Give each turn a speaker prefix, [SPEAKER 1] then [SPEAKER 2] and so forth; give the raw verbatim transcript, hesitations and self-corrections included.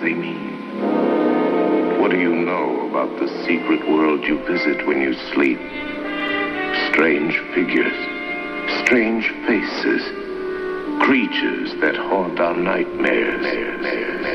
[SPEAKER 1] they mean? What do you know about the secret world you visit when you sleep? Strange figures, strange faces, creatures that haunt our nightmares.